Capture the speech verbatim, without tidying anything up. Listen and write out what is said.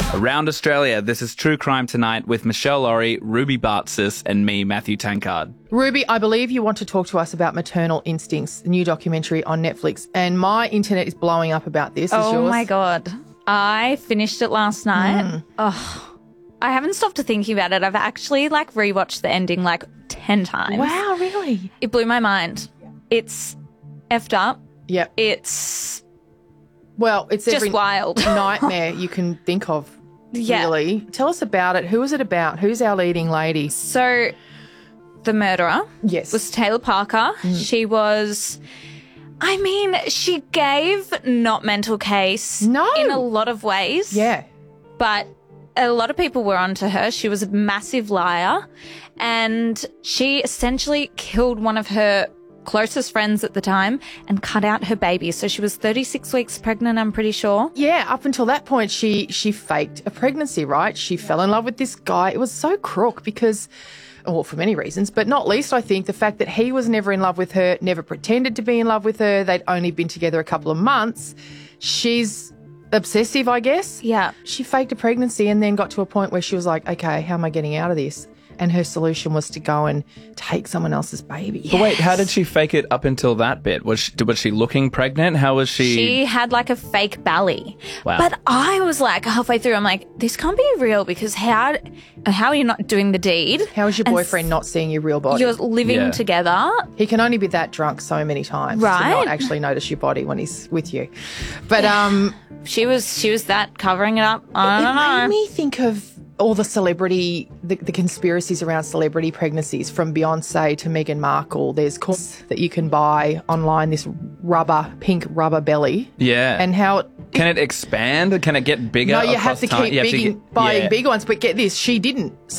Around Australia, this is True Crime Tonight with Michelle Laurie, Ruby Bartsis, and me, Matthew Tankard. Ruby, I believe you want to talk to us about Maternal Instincts, the new documentary on Netflix, and my internet is blowing up about this. Is oh, yours? my God. I finished it last night. Mm. Oh, I haven't stopped thinking about it. I've actually, like, rewatched the ending, like, ten times. Wow, really? It blew my mind. It's effed up. Yep. It's... Well, it's just every wild nightmare you can think of. Yeah. Really. Tell us about it. Who is it about? Who's our leading lady? So, the murderer yes. was Taylor Parker. Mm. She was, I mean, she gave not mental case no. in a lot of ways. Yeah. But a lot of people were onto her. She was a massive liar. And she essentially killed one of her closest friends at the time and cut out her baby. So she was thirty-six weeks pregnant, I'm pretty sure. Yeah, up until that point, she she faked a pregnancy, right? She fell in love with this guy. It was so crook because, well, for many reasons, but not least, I think, the fact that he was never in love with her, never pretended to be in love with her. They'd only been together a couple of months. She's obsessive, I guess. Yeah. She faked a pregnancy and then got to a point where she was like, okay, how am I getting out of this? And her solution was to go and take someone else's baby. Yes. But wait, how did she fake it up until that bit? Was she, was she looking pregnant? How was she? She had like a fake belly. Wow. But I was like halfway through, I'm like, this can't be real because how how are you not doing the deed? How is your boyfriend and not seeing your real body? You're living yeah. together. He can only be that drunk so many times right? to not actually notice your body when he's with you. But um, she was she was that covering it up. I don't it know. made me think of all the celebrity, the, the conspiracies around celebrity pregnancies, from Beyonce to Meghan Markle. There's course that you can buy online, this rubber, pink rubber belly. Yeah. And how it... Can it expand? Can it get bigger? No, you have to time? keep you bigging, have to get, buying yeah. bigger ones. But get this, she didn't.